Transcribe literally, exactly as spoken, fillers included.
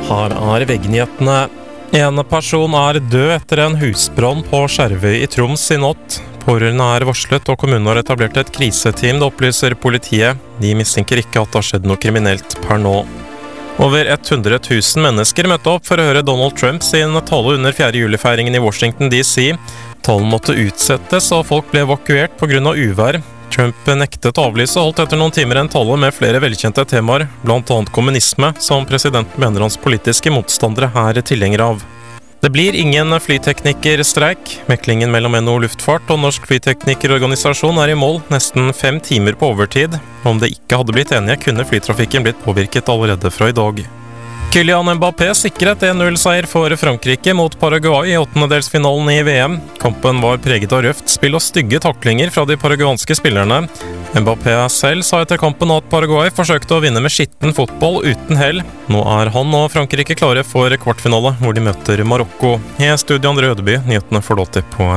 Her er veggnyhetene. En person er død etter en husbrann på Skjervøy i Troms i natt. Pårørende er varslet, og kommunen har etablert et kriseteam, det opplyser politiet. De mistenker ikke at det har skjedd noe kriminelt per nå. Over hundre tusen mennesker møtte opp for å høre Donald Trump sin tale under fjerde juli-feiringen i Washington D C. Talen måtte utsettes, og folk ble evakuert på grunn av uvær. Trump nektet å avlyse og holdt etter noen timer en tale med flere velkjente temaer, blant annet kommunisme, som presidenten mener hans politiske motstandere er tilhengere av. Det blir ingen flyteknikerstreik. Meklingen mellom N H O Luftfart og Norsk Flyteknikerorganisasjon er i mål, nesten fem timer på overtid. Om det ikke hadde blitt enige, kunne flytrafikken blitt påvirket allerede fra i dag. Kylian Mbappé sikret en null-seier for Frankrike mot Paraguay i åttendedelsfinalen i V M. Kampen var preget av røft spill og stygge taklinger fra de paraguanske spillerne. Mbappé selv sa etter kampen at Paraguay forsøkte å vinne med skitten fotball uten hell. Nå er han og Frankrike klare for kvartfinale, hvor de møter Marokko. I studio Andre Ødeby, nyhetene får lov til på